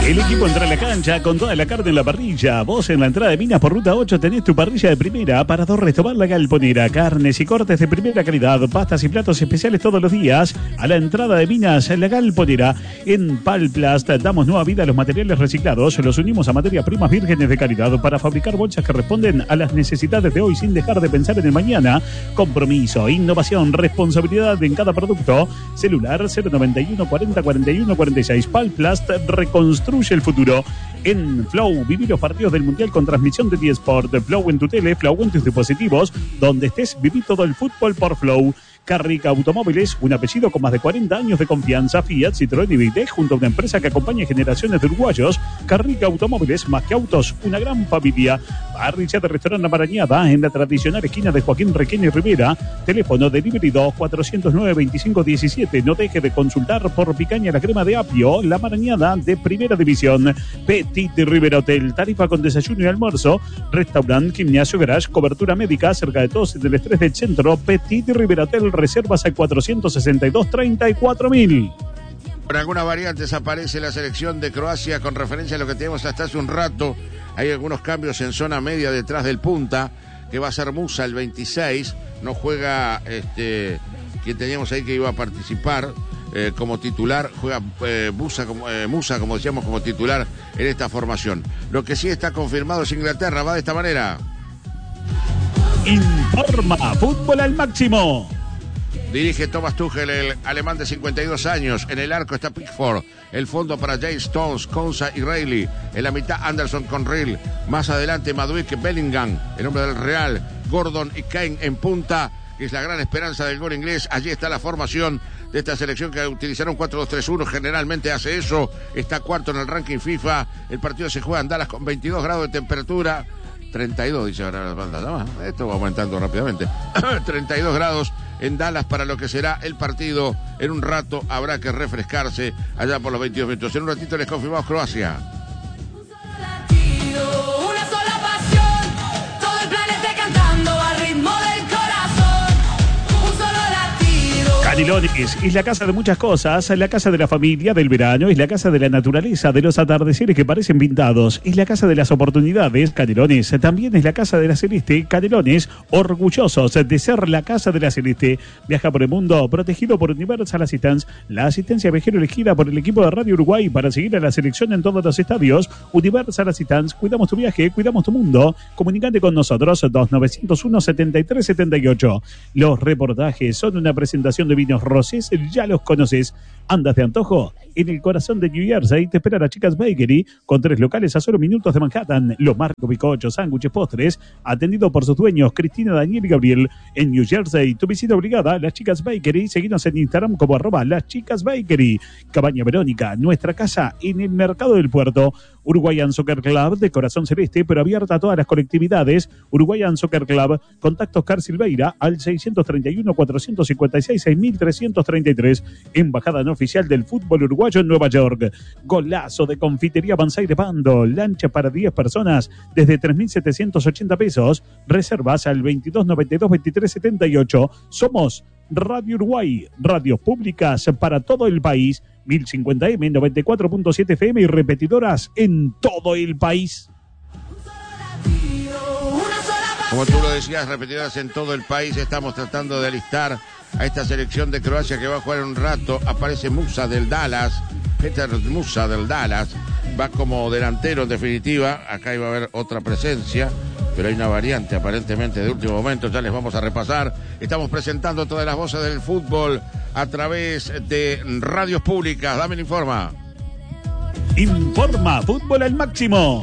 El equipo entra a la cancha con toda la carne en la parrilla. Vos en la entrada de Minas por Ruta 8 tenés tu parrilla de primera para Restaurant La Galponera. Carnes y cortes de primera calidad, pastas y platos especiales todos los días. A la entrada de Minas, La Galponera. En Palplast damos nueva vida a los materiales reciclados. Los unimos a materias primas vírgenes de calidad para fabricar bolsas que responden a las necesidades de hoy sin dejar de pensar en el mañana. Compromiso, innovación, responsabilidad en cada producto. Celular 091 40 41 46. Palplast reconstruye el futuro. En Flow, viví los partidos del Mundial con transmisión de D-Sport. Flow en tu tele, Flow en tus dispositivos. Donde estés, viví todo el fútbol por Flow. Carrica Automóviles, un apellido con más de 40 años de confianza. Fiat, Citroën y Vitec, junto a una empresa que acompaña generaciones de uruguayos. Carrica Automóviles, más que autos, una gran familia. Parrilla de Restaurante La Marañada, en la tradicional esquina de Joaquín Requena y Rivera. Teléfono delivery 2-409-2517. No deje de consultar por picaña la crema de apio, La Marañada de Primera División. Petit Rivera Hotel, tarifa con desayuno y almuerzo. Restaurante, gimnasio, garage, cobertura médica, cerca de todos del estrés del centro. Petit Rivera Hotel, reservas al 462-34.000. Por algunas variantes aparece la selección de Croacia con referencia a lo que tenemos hasta hace un rato. Hay algunos cambios en zona media detrás del punta, que va a ser Musa el 26. No juega quien teníamos ahí que iba a participar como titular. Juega Musa, como decíamos, como titular en esta formación. Lo que sí está confirmado es Inglaterra. Va de esta manera. Informa Fútbol al Máximo. Dirige Thomas Tuchel, el alemán de 52 años. En el arco está Pickford. El fondo para Jay Stones, Konsa y Reilly. En la mitad Anderson con Real. Más adelante Madueke, Bellingham, el hombre del Real. Gordon y Kane en punta, que es la gran esperanza del gol inglés. Allí está la formación de esta selección que utilizaron 4-2-3-1. Generalmente hace eso. Está cuarto en el ranking FIFA. El partido se juega en Dallas con 22 grados de temperatura. 32, dice ahora la banda. Esto va aumentando rápidamente. 32 grados en Dallas para lo que será el partido. En un rato habrá que refrescarse allá por los 22 minutos. En un ratito les confirmamos Croacia. Una sola pasión, todo el planeta cantando al ritmo del corazón. Un solo latido. Canelones es la casa de muchas cosas, la casa de la familia, del verano, es la casa de la naturaleza, de los atardeceres que parecen pintados, es la casa de las oportunidades. Canelones también es la casa de la Celeste. Canelones, orgullosos de ser la casa de la Celeste. Viaja por el mundo protegido por Universal Assistance, la asistencia viajero elegida por el equipo de Radio Uruguay para seguir a la selección en todos los estadios. Universal Assistance, cuidamos tu viaje, cuidamos tu mundo. Comunicate con nosotros 2901-7378. Los reportajes son una presentación de vinos rosés, ya los conoces. ¿Andas de antojo? En el corazón de New Jersey te espera la Chicas Bakery, con 3 locales a solo minutos de Manhattan. Los marcos, bizcochos, sándwiches, postres, atendido por sus dueños Cristina, Daniel y Gabriel. En New Jersey, tu visita obligada, Las Chicas Bakery. Seguinos en Instagram como @Las Chicas Bakery. Cabaña Verónica, nuestra casa en el Mercado del Puerto. Uruguayan Soccer Club, de corazón celeste, pero abierta a todas las colectividades. Uruguayan Soccer Club, contacto Oscar Silveira al 631-456-6333. Embajada no oficial del fútbol uruguayo en Nueva York. Golazo de Confitería Banzai de Pando, lancha para 10 personas desde 3.780 pesos. Reservas al 2292-2378. Somos Radio Uruguay, radios públicas para todo el país. 1050M, 94.7 FM y repetidoras en todo el país. Como tú lo decías, repetidoras en todo el país. Estamos tratando de alistar a esta selección de Croacia que va a jugar un rato. Aparece Musa del Dallas, Petar Musa del Dallas, va como delantero en definitiva. Acá iba a haber otra presencia, pero hay una variante aparentemente de último momento. Ya les vamos a repasar. Estamos presentando todas las voces del fútbol a través de radios públicas. Dame el informa. Informa Fútbol al Máximo.